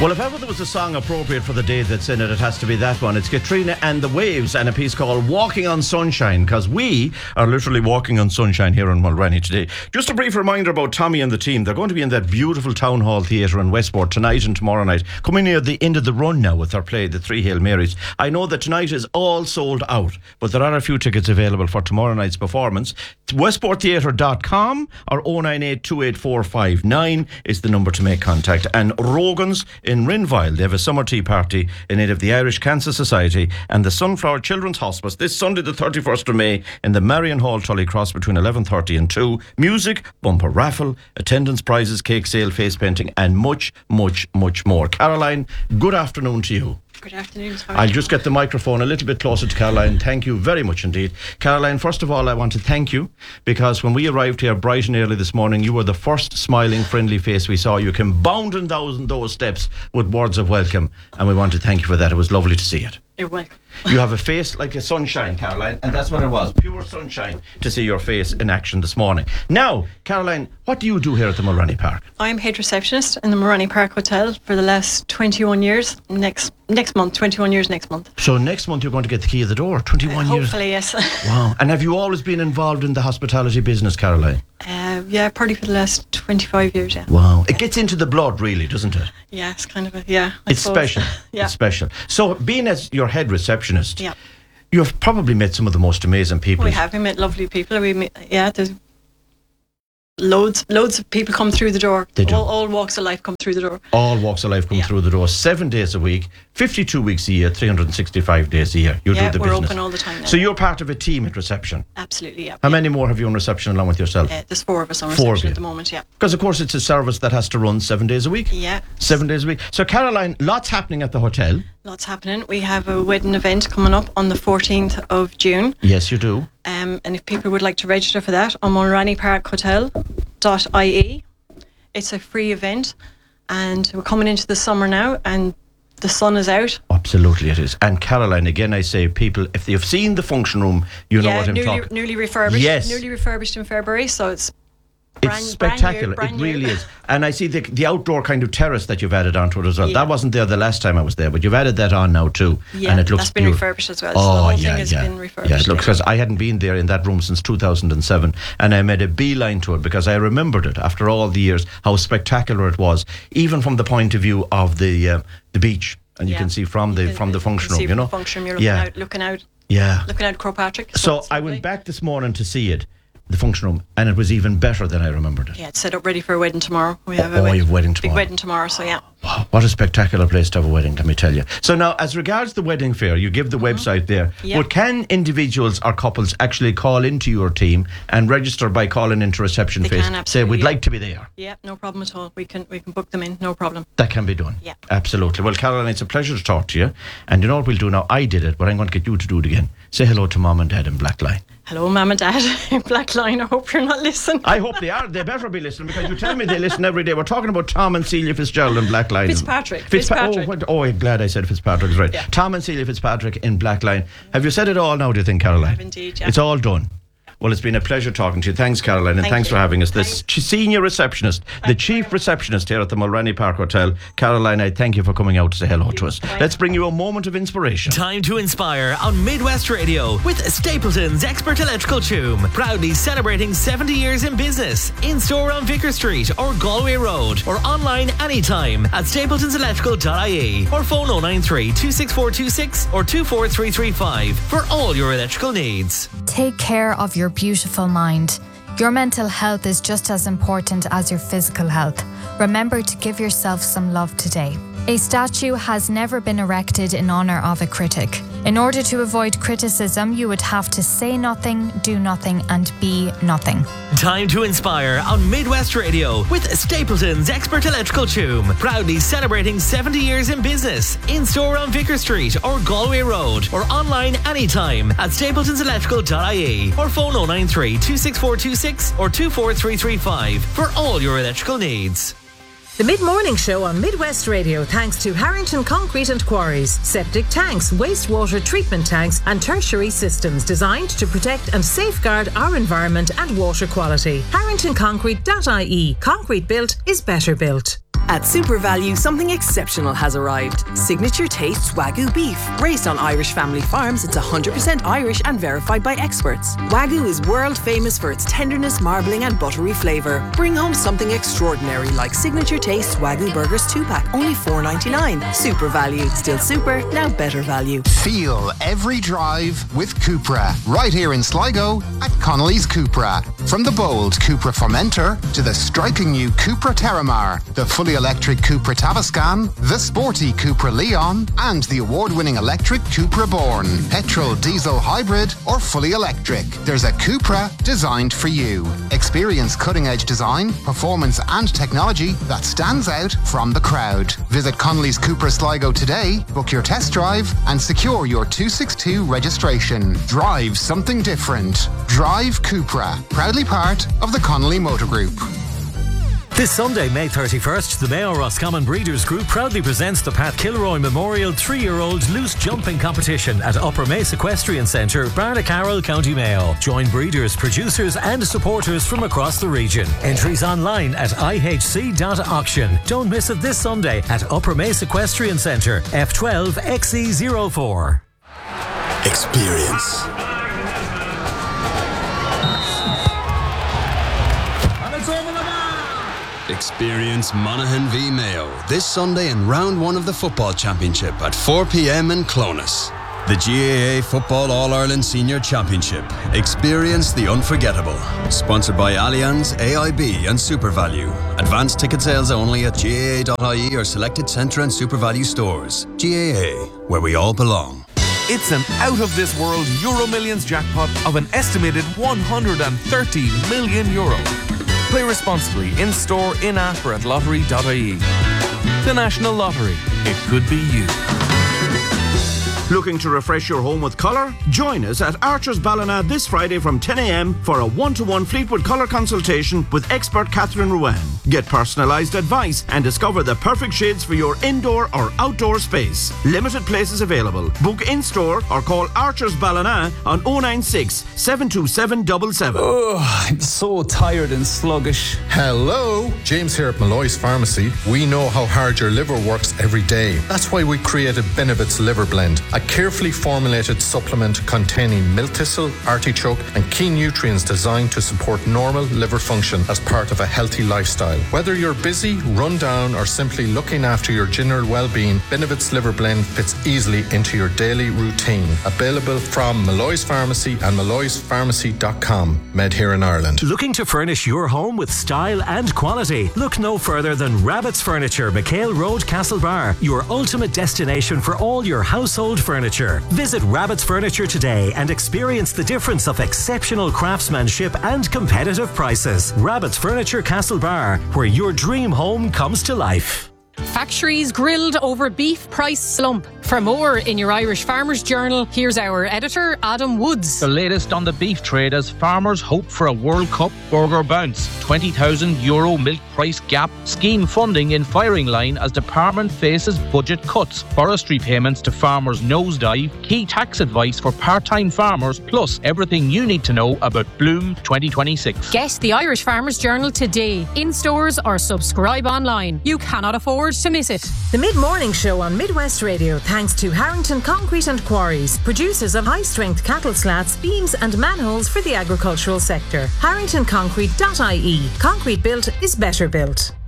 Well, if ever there was a song appropriate for the day that's in it, it has to be that one. It's Katrina and the Waves and a piece called Walking on Sunshine, because we are literally walking on sunshine here in Mulrenny today. Just a brief reminder about Tommy and the team. They're going to be in that beautiful Town Hall Theatre in Westport tonight and tomorrow night. Coming near the end of the run now with their play, The Three Hail Marys. I know that tonight is all sold out, but there are a few tickets available for tomorrow night's performance. westporttheatre.com or 0982845 is the number to make contact. And Rogan's in Rinvile, they have a summer tea party in aid of the Irish Cancer Society and the Sunflower Children's Hospice this Sunday the 31st of May in the Marion Hall Tully Cross between 11:30 and 2. Music, bumper raffle, attendance prizes, cake sale, face painting and much, much, much more. Caroline, good afternoon to you. Good afternoon. I'll just get the microphone a little bit closer to Caroline. Thank you very much indeed. Caroline, first of all, I want to thank you because when we arrived here bright and early this morning, you were the first smiling, friendly face we saw. You came bounding down those steps with words of welcome, and we want to thank you for that. It was lovely to see it. You're welcome. You have a face like a sunshine, Caroline, and that's what it was. Pure sunshine to see your face in action this morning. Now, Caroline, what do you do here at the Mulrenny Park? I'm head receptionist in the Mulrenny Park Hotel for the last 21 years. Next month, 21 years next month. So next month you're going to get the key of the door, 21 years? Hopefully, yes. Wow. And have you always been involved in the hospitality business, Caroline? Yeah, probably for the last 25 years, yeah. Wow. It gets into the blood, really, doesn't it? Yeah, it's kind of I It's suppose. special. Yeah. It's special. So, being as your head receptionist, Yeah. you've probably met some of the most amazing people. We met lovely people. There's loads of people come through the door. They do. All walks of life come through the door. All walks of life come through the door 7 days a week, 52 weeks a year, 365 days a year. You do the we're business. open all the time now. So you're part of a team at reception. Absolutely, yeah. How many more have you on reception along with yourself? There's 4 of us on Four of reception you. at the moment, yeah. Because of course it's a service that has to run 7 days a week. Yeah. 7 days a week. So Caroline, lots happening at the hotel. Lots happening. We have a wedding event coming up on the 14th of June. Yes, you do. And if people would like to register for that, on mulrennyparkhotel.ie. It's a free event, and we're coming into the summer now, and the sun is out. Absolutely it is. And Caroline, again I say, people, if you've seen the function room, you know what I'm talking. Newly refurbished. Yes. Newly refurbished in February, so it's It's spectacular. brand It new. really is. And I see the outdoor kind of terrace that you've added onto it as well. Yeah. That wasn't there the last time I was there, but you've added that on now too. Yeah, And it looks that's been beautiful. refurbished as well. So the whole thing has been refurbished. Yeah, it looks, because I hadn't been there in that room since 2007, and I made a beeline to it because I remembered it after all the years, how spectacular it was, even from the point of view of the beach. And you can see from the function room, you know. From the function room, you're looking out Croagh Patrick. So I went back this morning to see it, the function room, and it was even better than I remembered it. Yeah, it's set up ready for a wedding tomorrow. We have you have a wedding tomorrow. Big wedding tomorrow, so yeah. Wow, what a spectacular place to have a wedding, let me tell you. So now, as regards the wedding fair, you give the website there. Yeah. But can individuals or couples actually call into your team and register by calling into reception They face? can, Say, absolutely, we'd yeah. like to be there. Yeah, no problem at all. We can book them in, no problem. That can be done. Yeah. Absolutely. Well, Caroline, it's a pleasure to talk to you. And you know what we'll do now? I did it, but I'm going to get you to do it again. Say hello to Mum and Dad in Blackline. Hello, Mum and Dad in Blackline. I hope you're not listening. I hope they are. They better be listening, because you tell me they listen every day. We're talking about Tom and Celia Fitzgerald in Blackline. Fitzpatrick. Oh, I'm glad I said Fitzpatrick's right. Yeah. Tom and Celia Fitzpatrick in Blackline. Have you said it all now, do you think, Caroline? I have indeed, yeah. It's all done. Well, it's been a pleasure talking to you. Thanks, Caroline, and thanks for having us. The senior receptionist, the chief receptionist here at the Mulrenny Park Hotel. Caroline, I thank you for coming out to say hello to us. Let's bring you a moment of inspiration. Time to inspire on Midwest Radio with Stapleton's Expert Electrical Choom. Proudly celebrating 70 years in business. In store on Vicar Street or Galway Road, or online anytime at stapletonselectrical.ie, or phone 093 26426 or 24335 for all your electrical needs. Take care of your beautiful mind. Your mental health is just as important as your physical health. Remember to give yourself some love today. A statue has never been erected in honour of a critic. In order to avoid criticism, you would have to say nothing, do nothing, and be nothing. Time to inspire on Midwest Radio with Stapleton's Expert Electrical Choom. Proudly celebrating 70 years in business. In store on Vicar Street or Galway Road, or online anytime at stapletonselectrical.ie, or phone 093 26426 or 24335 for all your electrical needs. The Mid-Morning Show on Midwest Radio, thanks to Harrington Concrete and Quarries. Septic tanks, wastewater treatment tanks and tertiary systems designed to protect and safeguard our environment and water quality. HarringtonConcrete.ie. Concrete built is better built. At Super Value, something exceptional has arrived. Signature Taste Wagyu beef. Raised on Irish family farms, it's 100% Irish and verified by experts. Wagyu is world famous for its tenderness, marbling and buttery flavour. Bring home something extraordinary like Signature Taste Wagyu Burgers 2-pack, only $4.99. Super Value. Still super, now better value. Feel every drive with Cupra. Right here in Sligo at Connolly's Cupra. From the bold Cupra Formentor to the striking new Cupra Terramar, the fully electric Cupra Tavascan, the sporty Cupra Leon, and the award-winning electric Cupra Born. Petrol, diesel, hybrid, or fully electric. There's a Cupra designed for you. Experience cutting-edge design, performance and technology that stands out from the crowd. Visit Connolly's Cupra Sligo today, book your test drive and secure your 262 registration. Drive something different. Drive Cupra. Proudly part of the Connolly Motor Group. This Sunday, May 31st, the Mayo Roscommon Breeders Group proudly presents the Pat Kilroy Memorial 3-year-old loose jumping competition at Upper Mace Equestrian Centre, Barnacarroll, County Mayo. Join breeders, producers and supporters from across the region. Entries online at ihc.auction. Don't miss it this Sunday at Upper Mace Equestrian Centre, F12 XE04. Experience. Experience Monaghan v Mayo this Sunday in round 1 of the Football Championship at 4 p.m. in Clones. The GAA Football All-Ireland Senior Championship. Experience the unforgettable. Sponsored by Allianz, AIB and SuperValue. Advanced ticket sales only at GAA.ie or selected Centre and SuperValue stores. GAA, where we all belong. It's an out-of-this-world Euro Millions jackpot of an estimated €130 million. Play responsibly, in-store, in-app or at lottery.ie. The National Lottery. It could be you. Looking to refresh your home with colour? Join us at Archer's Ballina this Friday from 10 a.m. for a one-to-one Fleetwood colour consultation with expert Catherine Ruan. Get personalised advice and discover the perfect shades for your indoor or outdoor space. Limited places available. Book in-store or call Archer's Ballina on 096 727 77. Oh, I'm so tired and sluggish. Hello, James here at Malloy's Pharmacy. We know how hard your liver works every day. That's why we created Benevit's Liver Blend, a carefully formulated supplement containing milk thistle, artichoke and key nutrients designed to support normal liver function as part of a healthy lifestyle. Whether you're busy, run down or simply looking after your general well-being, Benevit's Liver Blend fits easily into your daily routine. Available from Malloy's Pharmacy and malloyspharmacy.com. Made here in Ireland. Looking to furnish your home with style and quality? Look no further than Rabbit's Furniture, McHale Road, Castlebar, your ultimate destination for all your household furniture. Visit Rabbit's Furniture today and experience the difference of exceptional craftsmanship and competitive prices. Rabbit's Furniture, Castlebar, where your dream home comes to life. Factories grilled over beef price slump. For more in your Irish Farmers Journal, here's our editor, Adam Woods. The latest on the beef trade as farmers hope for a World Cup burger bounce. €20,000 milk price gap. Scheme funding in firing line as department faces budget cuts. Forestry payments to farmers nosedive. Key tax advice for part-time farmers. Plus everything you need to know about Bloom 2026. Get the Irish Farmers Journal today. In stores or subscribe online. You cannot afford to miss it. The Mid-Morning Show on Midwest Radio, thanks to Harrington Concrete and Quarries, producers of high-strength cattle slats, beams and manholes for the agricultural sector. HarringtonConcrete.ie. Concrete built is better built.